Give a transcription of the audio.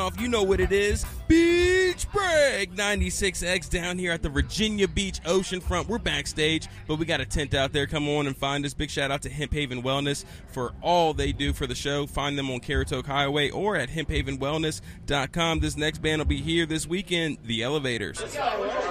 off. You know what it is. Beach Break 96X down here at the Virginia Beach oceanfront. We're backstage, but we got a tent out there. Come on and find us. Big shout out to Hemp Haven Wellness for all they do for the show. Find them on Caratoke Highway or at hemphavenwellness.com. This next band will be here this weekend, The Elevators.